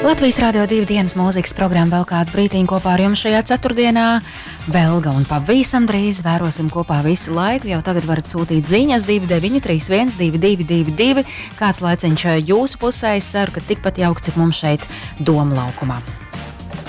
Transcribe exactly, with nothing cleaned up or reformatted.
Latvijas Rādio divi dienas mūzikas programma vēl kādu brītiņu kopā ar jums šajā ceturtdienā. Velga un pavisam drīz vērosim kopā visu laiku. Jau tagad varat sūtīt ziņas divi deviņi trīs viens divi divi divi divi. Kāds laiciņš jūsu pusē, es ceru, ka tikpat jauks, cik mums šeit Doma laukumā.